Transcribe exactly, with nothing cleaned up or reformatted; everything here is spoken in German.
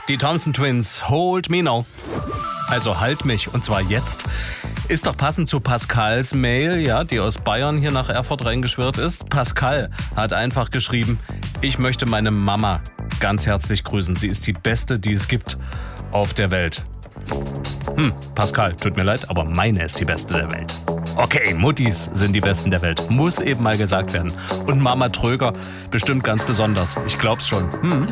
Die Thompson Twins, Hold Me Now. Also halt mich, und zwar jetzt. Ist doch passend zu Pascals Mail, ja, die aus Bayern hier nach Erfurt reingeschwirrt ist. Pascal hat einfach geschrieben, ich möchte meine Mama ganz herzlich grüßen. Sie ist die Beste, die es gibt auf der Welt. Hm, Pascal, tut mir leid, aber meine ist die Beste der Welt. Okay, Muttis sind die Besten der Welt. Muss eben mal gesagt werden. Und Mama Tröger bestimmt ganz besonders. Ich glaub's schon. Hm.